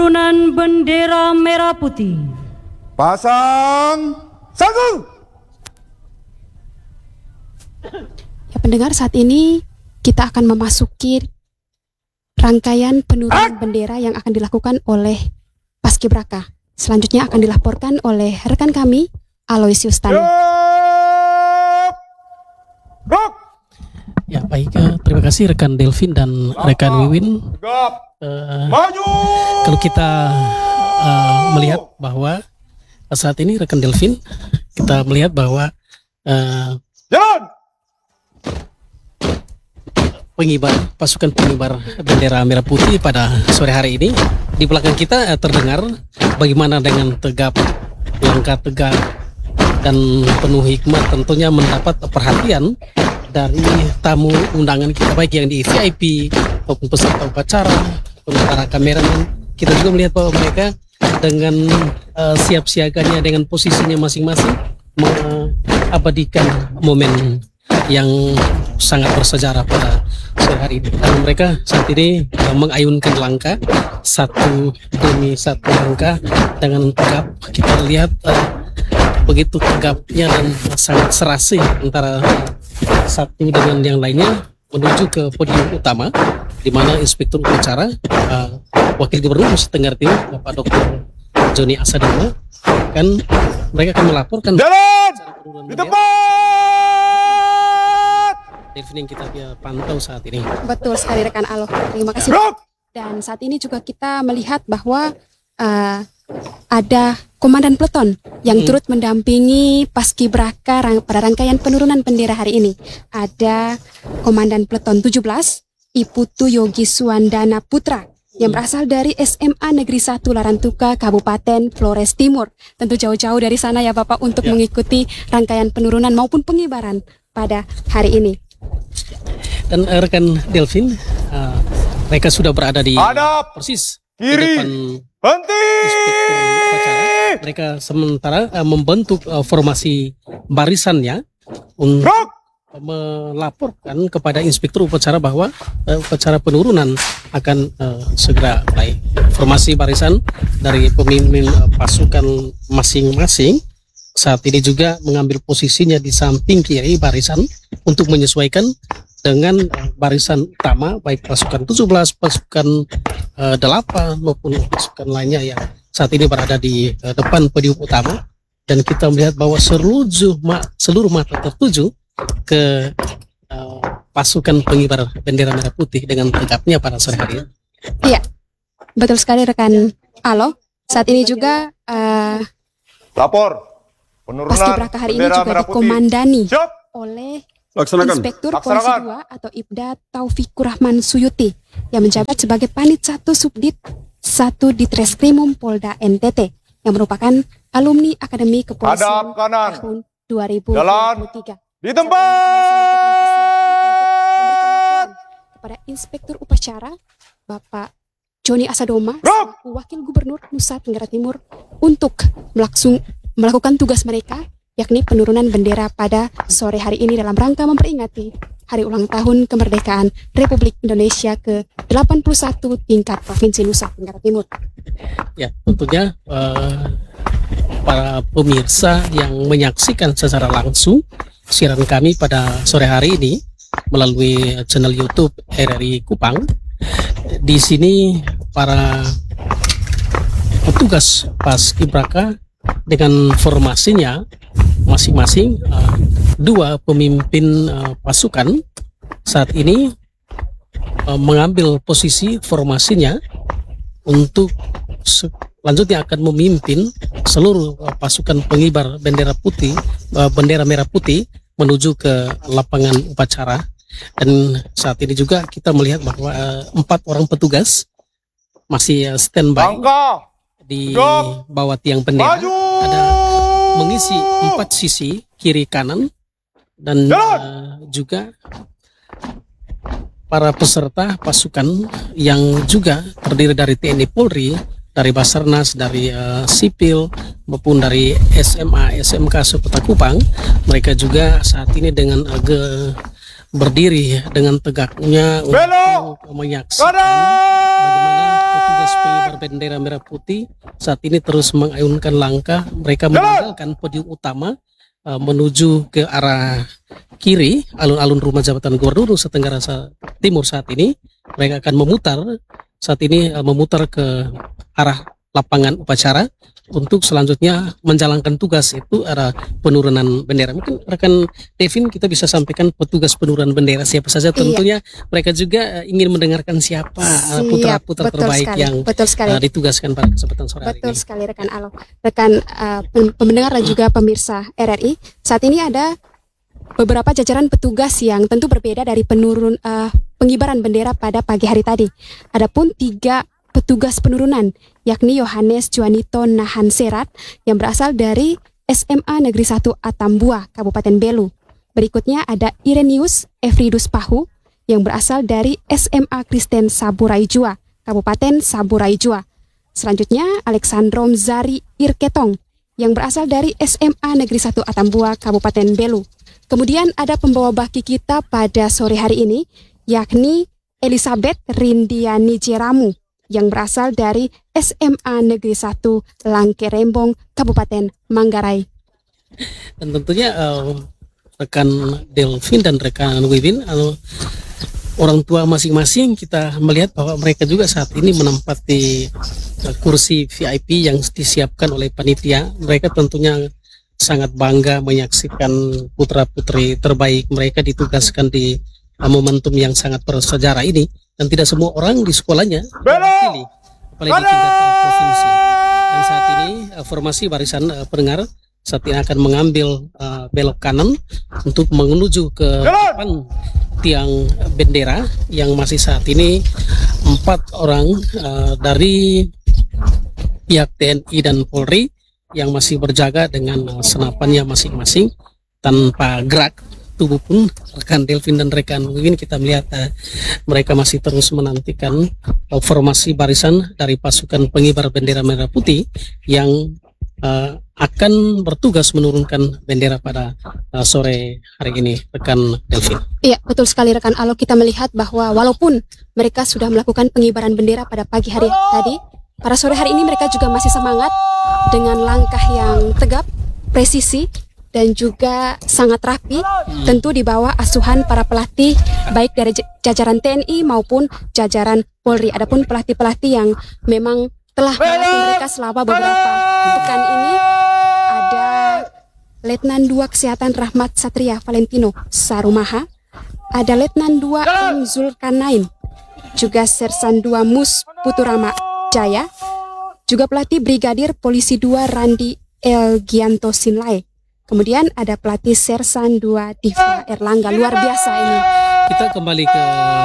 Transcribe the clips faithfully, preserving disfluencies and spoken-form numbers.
Penurunan bendera merah putih. Pasang satu. Ya, pendengar, saat ini kita akan memasuki rangkaian penurunan bendera yang akan dilakukan oleh Paskibraka. Selanjutnya akan dilaporkan oleh rekan kami, Aloysius Tanu. Ya, baik, uh, terima kasih rekan Delvin dan rekan Wiwin. Uh, kalau kita uh, melihat bahwa saat ini rekan Delvin, kita melihat bahwa uh, pengibar pasukan pengibar bendera merah putih pada sore hari ini di belakang kita uh, terdengar bagaimana dengan tegap, langkah tegap dan penuh hikmat, tentunya mendapat perhatian dari tamu undangan kita, baik yang di V I P maupun peserta upacara, para kameramen. Kita juga melihat bahwa mereka dengan uh, siap siaganya, dengan posisinya masing-masing mengabadikan momen yang sangat bersejarah pada sore hari ini. Dan mereka saat ini uh, mengayunkan langkah satu demi satu langkah dengan tegap. Kita lihat uh, begitu tegapnya dan sangat serasi antara satu dengan yang lainnya menuju ke podium utama, di mana Inspektur Upacara uh, Wakil Gubernur Nusa Tenggara Timur Bapak Doktor Joni Asadoma kan mereka akan melaporkan jalan di tempat Delvin yang kita pantau saat ini. Betul sekali rekan Alo, terima kasih. Dan saat ini juga kita melihat bahwa uh, ada komandan peleton yang hmm. turut mendampingi Paskibraka rang, pada rangkaian penurunan bendera hari ini. Ada komandan peleton tujuh belas, Iputu Yogi Suwandana Putra, yang berasal dari S M A Negeri satu Larantuka, Kabupaten Flores Timur. Tentu jauh-jauh dari sana ya Bapak untuk ya. mengikuti rangkaian penurunan maupun pengibaran pada hari ini. Dan uh, rekan Delvin, uh, mereka sudah berada di Hadap, persis kiri, di depan henti. Inspektur Upacara. Mereka sementara uh, membentuk uh, formasi barisannya untuk Rock. melaporkan kepada Inspektur Upacara bahwa uh, upacara penurunan akan uh, segera mulai. Formasi barisan dari pemimpin uh, pasukan masing-masing saat ini juga mengambil posisinya di samping kiri barisan untuk menyesuaikan dengan uh, barisan utama, baik pasukan tujuh belas, pasukan uh, delapan maupun pasukan lainnya yang saat ini berada di uh, depan podium utama. Dan kita melihat bahwa seluruh, ma seluruh mata tertuju ke uh, pasukan pengibar bendera merah putih dengan tegapnya pada sore hari ini. Iya, betul sekali rekan Alo. Saat ini juga uh, lapor penurunan Paskibraka hari ini juga dikomandani oleh Laksanakan. Inspektur Polisi dua atau Ibda Taufikur Rahman Suyuti yang menjabat sebagai Panit satu Subdit satu Ditreskrimum Polda N T T yang merupakan alumni Akademi Kepolisian tahun dua ribu dua puluh tiga. Jalan di tempat kepada Inspektur Upacara Bapak Joni Asadoma selaku Wakil Gubernur Nusa Tenggara Timur untuk melaksung, melakukan tugas mereka, yakni penurunan bendera pada sore hari ini dalam rangka memperingati hari ulang tahun kemerdekaan Republik Indonesia ke delapan puluh satu tingkat Provinsi Nusa Tenggara Timur. Ya, tentunya uh, para pemirsa yang menyaksikan secara langsung siaran kami pada sore hari ini melalui channel YouTube R R I Kupang. Di sini para petugas Paskibraka dengan formasinya masing-masing uh, dua pemimpin uh, pasukan saat ini uh, mengambil posisi formasinya untuk selanjutnya akan memimpin seluruh uh, pasukan pengibar bendera putih, uh, bendera merah putih menuju ke lapangan upacara. Dan saat ini juga kita melihat bahwa uh, empat orang petugas masih uh, standby di bawah tiang bendera. Ada mengisi empat sisi kiri kanan dan uh, juga para peserta pasukan yang juga terdiri dari T N I Polri, dari Basarnas, dari uh, sipil maupun dari S M A, S M K Kota Kupang. Mereka juga saat ini dengan uh, ge, berdiri dengan tegaknya Belok! untuk menyaksikan bagaimana petugas pengibar bendera merah putih saat ini terus mengayunkan langkah. Mereka meninggalkan podium utama uh, menuju ke arah kiri alun-alun rumah jabatan Gubernur Nusa Tenggara Timur. Saat ini mereka akan memutar saat ini uh, memutar ke arah lapangan upacara untuk selanjutnya menjalankan tugas, itu ada penurunan bendera. Mungkin rekan Devin kita bisa sampaikan petugas penurunan bendera siapa saja. Tentunya iya. Mereka juga ingin mendengarkan siapa putra-putra terbaik sekali. yang betul sekali. Uh, ditugaskan pada kesempatan sore hari ini. Betul sekali rekan Alo, rekan uh, pendengar dan juga pemirsa R R I. Saat ini ada beberapa jajaran petugas yang tentu berbeda dari penurun uh, pengibaran bendera pada pagi hari tadi. Adapun tiga petugas penurunan, yakni Yohanes Juanito Nahan Serat yang berasal dari S M A Negeri satu Atambua, Kabupaten Belu. Berikutnya ada Irenius Efridus Pahu yang berasal dari S M A Kristen Saburai Jua, Kabupaten Saburai Jua. Selanjutnya Alexandrom Zari Irketong yang berasal dari S M A Negeri satu Atambua, Kabupaten Belu. Kemudian ada pembawa baki kita pada sore hari ini, yakni Elizabeth Rindiani Jeramu yang berasal dari S M A Negeri satu Langkerembong, Kabupaten Manggarai. Dan tentunya uh, rekan Delvin dan rekan Wibin, uh, orang tua masing-masing kita melihat bahwa mereka juga saat ini menempati uh, kursi V I P yang disiapkan oleh panitia. Mereka tentunya sangat bangga menyaksikan putra-putri terbaik mereka ditugaskan di uh, momentum yang sangat bersejarah ini. Dan tidak semua orang di sekolahnya pilih, apalagi di tingkat uh, provinsi. Dan saat ini uh, formasi barisan uh, pendengar saat ini akan mengambil uh, belok kanan untuk menuju ke depan tiang bendera yang masih saat ini empat orang uh, dari pihak T N I dan Polri yang masih berjaga dengan uh, senapannya masing-masing tanpa gerak tubuh pun. Rekan Delvin dan rekan Win, kita melihat uh, mereka masih terus menantikan uh, formasi barisan dari pasukan pengibar bendera merah putih yang uh, akan bertugas menurunkan bendera pada uh, sore hari ini, rekan Delvin. Iya, betul sekali rekan Alo. Kita melihat bahwa walaupun mereka sudah melakukan pengibaran bendera pada pagi hari tadi, pada sore hari ini mereka juga masih semangat dengan langkah yang tegap, presisi, dan juga sangat rapi, hmm. tentu di bawah asuhan para pelatih baik dari jajaran T N I maupun jajaran Polri. Adapun pelatih-pelatih yang memang telah melatih mereka selama beberapa pekan ini ada Letnan dua Kesehatan Rahmat Satria Valentino Sarumaha, ada Letnan dua M Zulkarnain, juga Sersan dua Mus Puturama Jaya, juga pelatih Brigadir Polisi dua Randi Elgianto Sinlai. Kemudian ada pelatih Sersan dua Diva Erlangga. Luar biasa ini. Kita kembali ke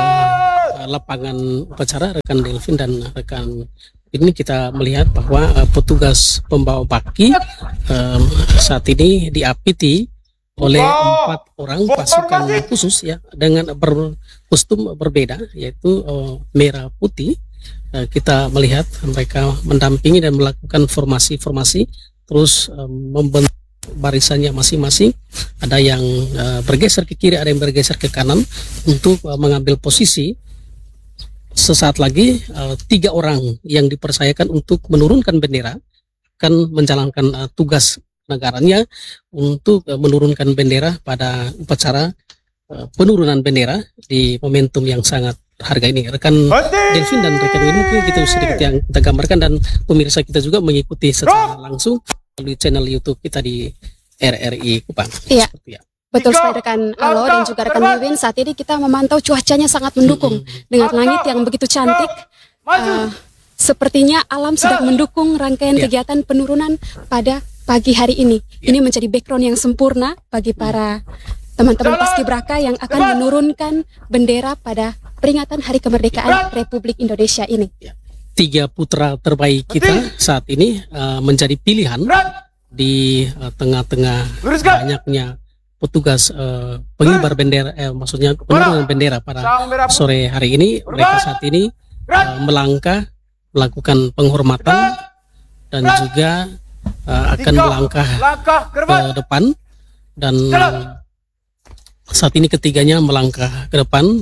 lapangan upacara, rekan Delvin dan rekan ini. Kita melihat bahwa uh, petugas pembawa baki um, saat ini diapiti oleh empat orang pasukan khusus ya dengan berkostum berbeda, yaitu uh, merah putih. Uh, kita melihat mereka mendampingi dan melakukan formasi-formasi terus um, membentuk barisannya masing-masing. Ada yang uh, bergeser ke kiri, ada yang bergeser ke kanan untuk uh, mengambil posisi. Sesaat lagi uh, tiga orang yang dipercayakan untuk menurunkan bendera akan menjalankan uh, tugas negaranya untuk uh, menurunkan bendera pada upacara uh, penurunan bendera di momentum yang sangat harga ini. Rekan Delvin dan rekan Win, mungkin kita sedikit yang kita gambarkan dan pemirsa kita juga mengikuti secara langsung melalui channel YouTube kita di R R I Kupang. Iya. Ya. Betul sekali rekan Alo dan juga rekan Win. Saat ini kita memantau cuacanya sangat mendukung hmm. dengan langit yang begitu cantik. Uh, sepertinya alam sedang mendukung rangkaian ya. kegiatan penurunan pada pagi hari ini. Ya. Ini menjadi background yang sempurna bagi para teman-teman paskibraka yang akan menurunkan bendera pada peringatan Hari Kemerdekaan Republik Indonesia ini. Ya. Tiga putra terbaik kita saat ini uh, menjadi pilihan di uh, tengah-tengah banyaknya petugas uh, pengibar bendera, eh, maksudnya penurunan bendera pada sore hari ini. Mereka saat ini uh, melangkah melakukan penghormatan dan juga uh, akan melangkah ke depan dan uh, saat ini ketiganya melangkah ke depan,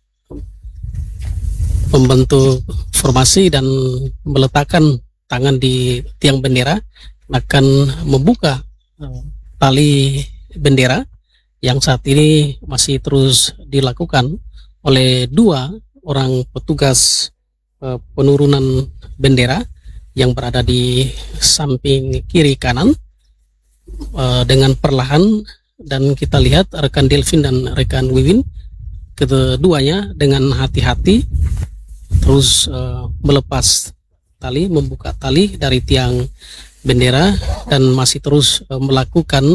membentuk formasi dan meletakkan tangan di tiang bendera, akan membuka eh, tali bendera yang saat ini masih terus dilakukan oleh dua orang petugas eh, penurunan bendera yang berada di samping kiri kanan eh, dengan perlahan. Dan kita lihat rekan Delvin dan rekan Wiwin keduanya dengan hati-hati terus uh, melepas tali, membuka tali dari tiang bendera dan masih terus uh, melakukan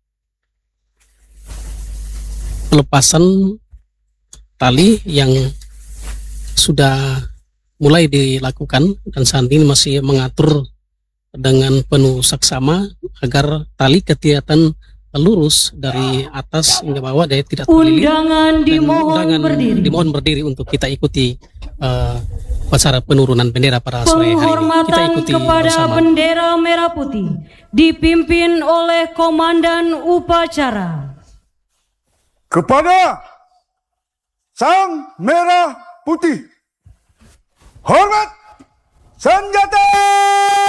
pelepasan tali yang sudah mulai dilakukan, dan saat ini masih mengatur dengan penuh saksama agar tali kelihatan lurus dari atas hingga bawah dan tidak terlilit. Undangan dimohon undangan berdiri. dimohon berdiri untuk kita ikuti uh, upacara penurunan bendera pada sore hari ini. Kita Penghormatan ikuti kepada bersama. bendera merah putih dipimpin oleh Komandan Upacara. Kepada Sang Merah Putih, hormat senjata!